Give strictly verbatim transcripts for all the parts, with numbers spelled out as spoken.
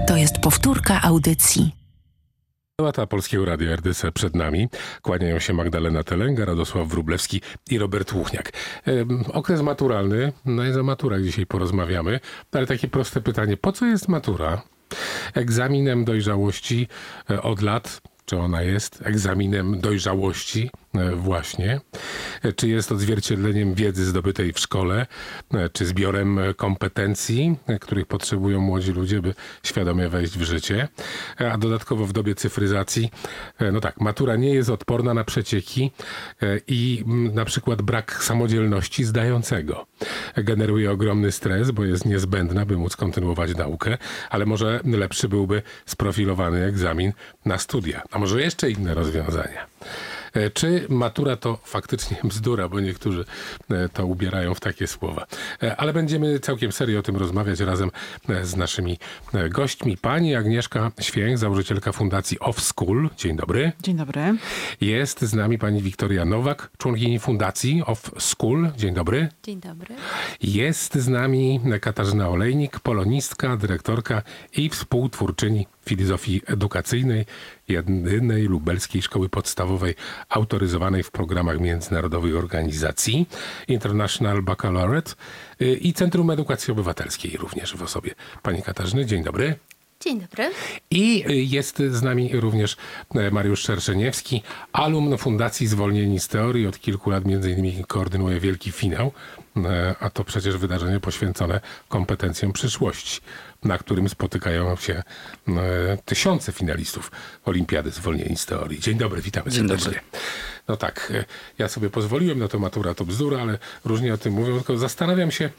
To jest powtórka audycji. Lata Polskiego Radia R D C przed nami. Kłaniają się Magdalena Telenga, Radosław Wróblewski i Robert Łuchniak. Ehm, okres maturalny, no i za maturach dzisiaj porozmawiamy, ale takie proste pytanie, po co jest matura? Egzaminem dojrzałości e, od lat, czy ona jest egzaminem dojrzałości e, właśnie? E, czy jest odzwierciedleniem wiedzy zdobytej w szkole, e, czy zbiorem kompetencji, e, których potrzebują młodzi ludzie, by świadomie wejść w życie? E, a dodatkowo w dobie cyfryzacji, e, no tak, matura nie jest odporna na przecieki e, i m, na przykład brak samodzielności zdającego. E, generuje ogromny stres, bo jest niezbędna, by móc kontynuować naukę, ale może lepszy byłby sprofilowany egzamin na studia. A może jeszcze inne rozwiązania? Czy matura to faktycznie bzdura, bo niektórzy to ubierają w takie słowa. Ale będziemy całkiem serio o tym rozmawiać razem z naszymi gośćmi. Pani Agnieszka Święch, założycielka Fundacji Off School. Dzień dobry. Dzień dobry. Jest z nami pani Wiktoria Nowak, członkini Fundacji Off School. Dzień dobry. Dzień dobry. Jest z nami Katarzyna Olejnik, polonistka, dyrektorka i współtwórczyni filozofii edukacyjnej jedynej lubelskiej szkoły podstawowej autoryzowanej w programach międzynarodowych organizacji International Baccalaureate i Centrum Edukacji Obywatelskiej również w osobie pani Katarzyny. Dzień dobry. Dzień dobry. I jest z nami również Mariusz Szerszeniewski, alumn Fundacji Zwolnieni z Teorii. Od kilku lat między innymi koordynuje Wielki Finał, a to przecież wydarzenie poświęcone kompetencjom przyszłości, na którym spotykają się tysiące finalistów Olimpiady Zwolnieni z Teorii. Dzień dobry, witamy Dzień serdecznie. dobry. No tak, ja sobie pozwoliłem, no to matura to bzdura, ale różnie o tym mówią, tylko zastanawiam się,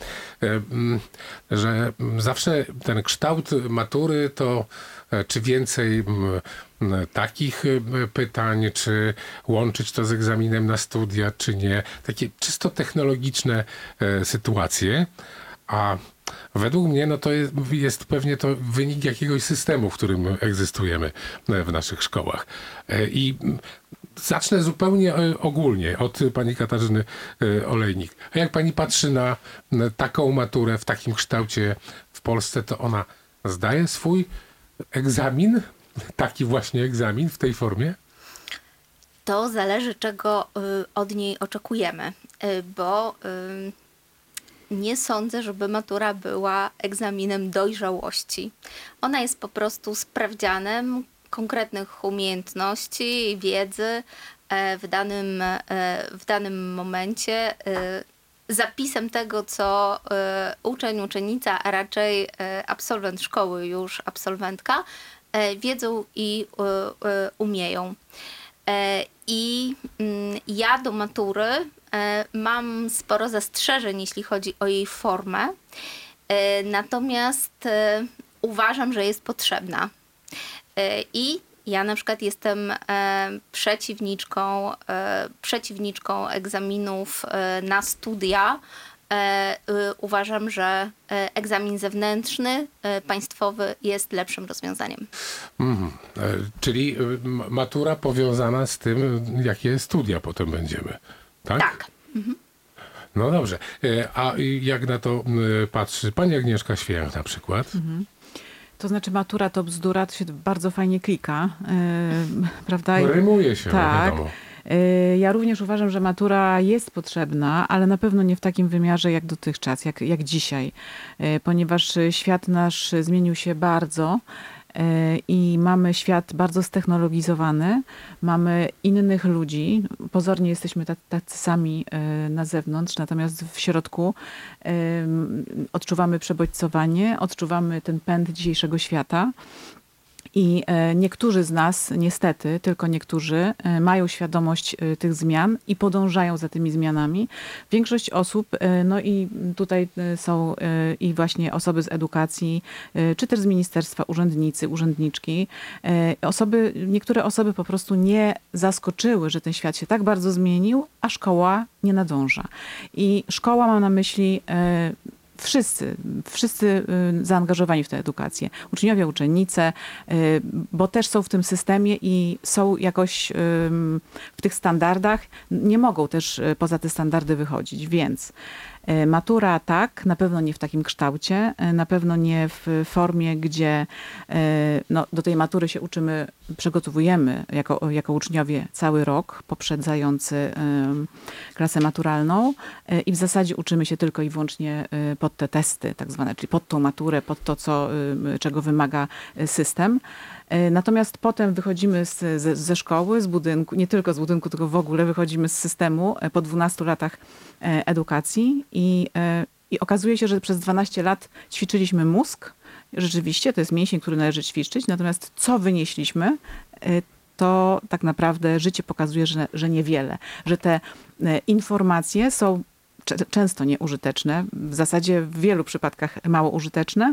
że zawsze ten kształt matury to czy więcej takich pytań, czy łączyć to z egzaminem na studia, czy nie. Takie czysto technologiczne sytuacje, a według mnie no to jest, jest pewnie to wynik jakiegoś systemu, w którym egzystujemy w naszych szkołach. I zacznę zupełnie ogólnie od pani Katarzyny Olejnik. A jak pani patrzy na taką maturę w takim kształcie w Polsce, to ona zdaje swój egzamin? Taki właśnie egzamin w tej formie? To zależy, czego od niej oczekujemy, bo nie sądzę, żeby matura była egzaminem dojrzałości. Ona jest po prostu sprawdzianem konkretnych umiejętności i wiedzy w danym, w danym momencie, zapisem tego, co uczeń, uczennica, a raczej absolwent szkoły, już absolwentka, wiedzą i umieją. I ja do matury mam sporo zastrzeżeń, jeśli chodzi o jej formę, natomiast uważam, że jest potrzebna. I ja na przykład jestem przeciwniczką, przeciwniczką egzaminów na studia. Uważam, że egzamin zewnętrzny, państwowy jest lepszym rozwiązaniem. Mm, czyli matura powiązana z tym, jakie studia potem będziemy, tak? Tak. Mhm. No dobrze. A jak na to patrzy pani Agnieszka Święch na przykład? Mhm. To znaczy matura to bzdura, to się bardzo fajnie klika, yy, prawda? Rymuje się, tak. wiadomo. Ja również uważam, że matura jest potrzebna, ale na pewno nie w takim wymiarze jak dotychczas, jak, jak dzisiaj, ponieważ świat nasz zmienił się bardzo i mamy świat bardzo ztechnologizowany, mamy innych ludzi, pozornie jesteśmy tacy sami na zewnątrz, natomiast w środku odczuwamy przebodźcowanie, odczuwamy ten pęd dzisiejszego świata. I niektórzy z nas, niestety, tylko niektórzy, mają świadomość tych zmian i podążają za tymi zmianami. Większość osób, no i tutaj są i właśnie osoby z edukacji, czy też z ministerstwa, urzędnicy, urzędniczki, osoby, niektóre osoby po prostu nie zaskoczyły, że ten świat się tak bardzo zmienił, a szkoła nie nadąża. I szkoła, mam na myśli wszyscy, wszyscy zaangażowani w tę edukację. Uczniowie, uczennice, bo też są w tym systemie i są jakoś w tych standardach, nie mogą też poza te standardy wychodzić, więc E, Matura tak, na pewno nie w takim kształcie, e, na pewno nie w formie, gdzie e, no, do tej matury się uczymy, przygotowujemy jako, jako uczniowie cały rok poprzedzający e, klasę maturalną e, i w zasadzie uczymy się tylko i wyłącznie e, pod te testy tak zwane, czyli pod tą maturę, pod to, co, e, czego wymaga system. E, Natomiast potem wychodzimy z, ze, ze szkoły, z budynku, nie tylko z budynku, tylko w ogóle wychodzimy z systemu e, po dwunastu latach e, edukacji i, e, i okazuje się, że przez dwanaście lat ćwiczyliśmy mózg. Rzeczywiście to jest mięsień, który należy ćwiczyć, natomiast co wynieśliśmy, e, to tak naprawdę życie pokazuje, że, że niewiele, że te e, informacje są cze- często nieużyteczne, w zasadzie w wielu przypadkach mało użyteczne.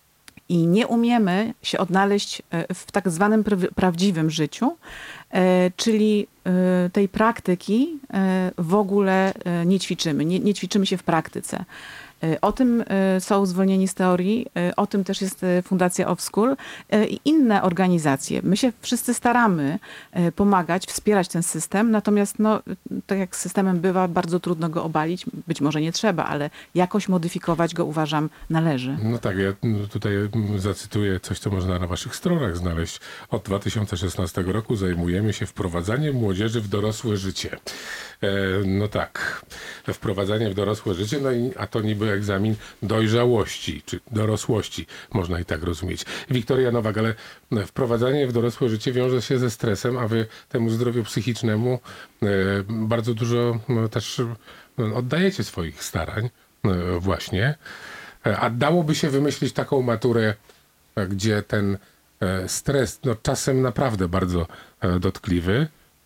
I nie umiemy się odnaleźć w tak zwanym pra- prawdziwym życiu, e, czyli e, tej praktyki e, w ogóle e, nie ćwiczymy, nie, nie ćwiczymy się w praktyce. E, O tym e, są zwolnieni z teorii, e, o tym też jest e, Fundacja Offschool e, i inne organizacje. My się wszyscy staramy e, pomagać, wspierać ten system, natomiast no, tak jak z systemem bywa, bardzo trudno go obalić. Być może nie trzeba, ale jakoś modyfikować go, uważam, należy. No tak, ja tutaj zacytuję coś, co można na waszych stronach znaleźć. Od dwa tysiące szesnastego roku zajmujemy się wprowadzaniem młodzieży w dorosłe życie. E, no tak, wprowadzanie w dorosłe życie, no i a to niby egzamin dojrzałości, czy dorosłości, można i tak rozumieć. Wiktoria Nowak, ale wprowadzanie w dorosłe życie wiąże się ze stresem, a wy temu zdrowiu psychicznemu e, bardzo dużo no, też no, oddajecie swoich starań e, właśnie. A dałoby się wymyślić taką maturę, gdzie ten e, stres, no czasem naprawdę bardzo e, dotkliwy,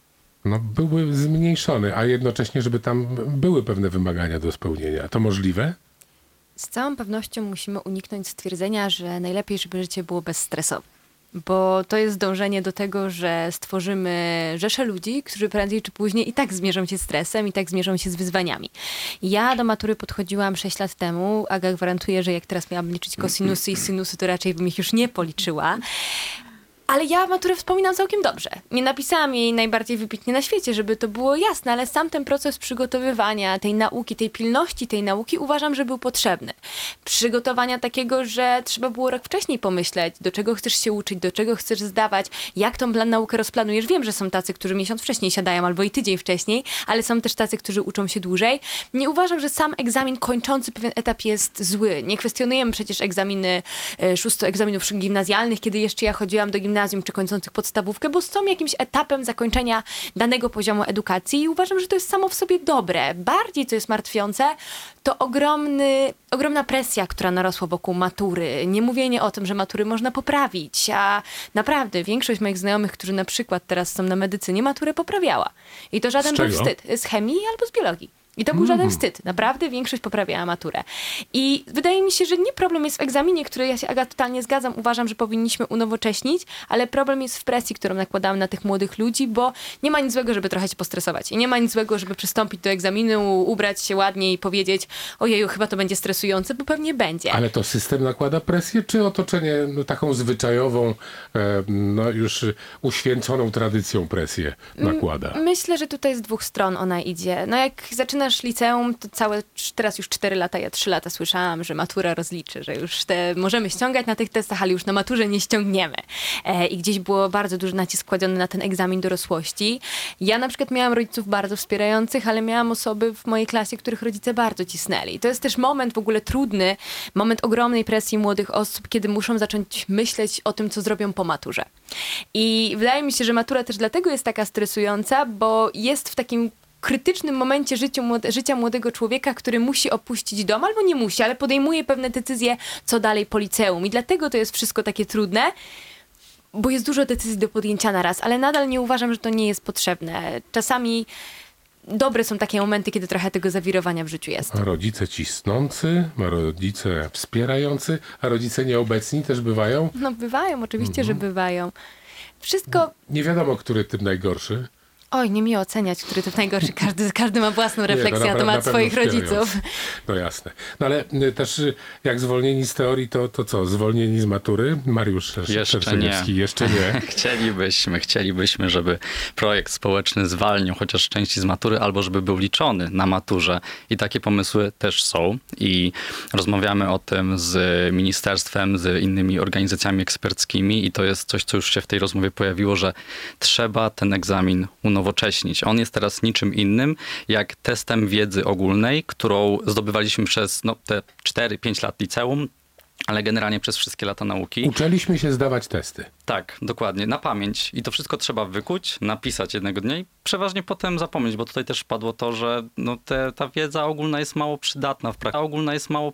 no byłby zmniejszony, a jednocześnie, żeby tam były pewne wymagania do spełnienia. To możliwe? Z całą pewnością musimy uniknąć stwierdzenia, że najlepiej, żeby życie było bezstresowe. Bo to jest dążenie do tego, że stworzymy rzeszę ludzi, którzy prędzej czy później i tak zmierzą się z stresem, i tak zmierzą się z wyzwaniami. Ja do matury podchodziłam sześć lat temu. Aga gwarantuje, że jak teraz miałabym liczyć kosinusy i sinusy, to raczej bym ich już nie policzyła. Ale ja maturę wspominam całkiem dobrze. Nie napisałam jej najbardziej wybitnie na świecie, żeby to było jasne, ale sam ten proces przygotowywania tej nauki, tej pilności tej nauki uważam, że był potrzebny. Przygotowania takiego, że trzeba było rok wcześniej pomyśleć, do czego chcesz się uczyć, do czego chcesz zdawać, jak tą plan naukę rozplanujesz. Wiem, że są tacy, którzy miesiąc wcześniej siadają albo i tydzień wcześniej, ale są też tacy, którzy uczą się dłużej. Nie uważam, że sam egzamin kończący pewien etap jest zły. Nie kwestionujemy przecież egzaminy, szósto egzaminów gimnazjalnych, kiedy jeszcze ja chodziłam do gimnazjum, czy kończących podstawówkę, bo są jakimś etapem zakończenia danego poziomu edukacji i uważam, że to jest samo w sobie dobre. Bardziej, co jest martwiące, to ogromny, ogromna presja, która narosła wokół matury. Nie mówienie o tym, że matury można poprawić, a naprawdę większość moich znajomych, którzy na przykład teraz są na medycynie, maturę poprawiała. I to żaden był wstyd. Z chemii albo z biologii. I to był mm. żaden wstyd. Naprawdę większość poprawiała maturę. I wydaje mi się, że nie problem jest w egzaminie, który ja się, Aga, totalnie zgadzam. Uważam, że powinniśmy unowocześnić, ale problem jest w presji, którą nakładamy na tych młodych ludzi, bo nie ma nic złego, żeby trochę się postresować. I nie ma nic złego, żeby przystąpić do egzaminu, ubrać się ładnie i powiedzieć, ojeju, chyba to będzie stresujące, bo pewnie będzie. Ale to system nakłada presję, czy otoczenie no, taką zwyczajową, e, no już uświęconą tradycją presję nakłada? Myślę, że tutaj z dwóch stron ona idzie. No jak zaczyna liceum, to całe, teraz już cztery lata, ja trzy lata słyszałam, że matura rozliczy, że już te możemy ściągać na tych testach, ale już na maturze nie ściągniemy. E, I gdzieś było bardzo duży nacisk kładziony na ten egzamin dorosłości. Ja na przykład miałam rodziców bardzo wspierających, ale miałam osoby w mojej klasie, których rodzice bardzo cisnęli. I to jest też moment w ogóle trudny, moment ogromnej presji młodych osób, kiedy muszą zacząć myśleć o tym, co zrobią po maturze. I wydaje mi się, że matura też dlatego jest taka stresująca, bo jest w takim krytycznym momencie życiu, młode, życia młodego człowieka, który musi opuścić dom, albo nie musi, ale podejmuje pewne decyzje, co dalej po liceum. I dlatego to jest wszystko takie trudne, bo jest dużo decyzji do podjęcia na raz, ale nadal nie uważam, że to nie jest potrzebne. Czasami dobre są takie momenty, kiedy trochę tego zawirowania w życiu jest. A rodzice cisnący, rodzice wspierający, a rodzice nieobecni też bywają? No bywają, oczywiście, mhm. że bywają. Wszystko... Nie wiadomo, który typ najgorszy. Oj, nie mi oceniać, który to najgorszy. Każdy, każdy ma własną refleksję Nie, na to temat na pewno swoich wspierający. rodziców. No jasne. No ale y, też y, jak zwolnieni z teorii, to, to co? Zwolnieni z matury? Mariusz Jeszcze Szerszeniewski. nie. Jeszcze nie. Chcielibyśmy, chcielibyśmy, żeby projekt społeczny zwalniał chociaż części z matury, albo żeby był liczony na maturze. I takie pomysły też są. I rozmawiamy o tym z ministerstwem, z innymi organizacjami eksperckimi i to jest coś, co już się w tej rozmowie pojawiło, że trzeba ten egzamin unowocześnić. On jest teraz niczym innym, jak testem wiedzy ogólnej, którą zdobywaliśmy przez no, te cztery pięć lat liceum, ale generalnie przez wszystkie lata nauki. Uczyliśmy się zdawać testy. Tak, dokładnie, na pamięć. I to wszystko trzeba wykuć, napisać jednego dnia i przeważnie potem zapomnieć, bo tutaj też padło to, że no te, ta wiedza ogólna jest mało przydatna w praktyce. Ogólna jest mało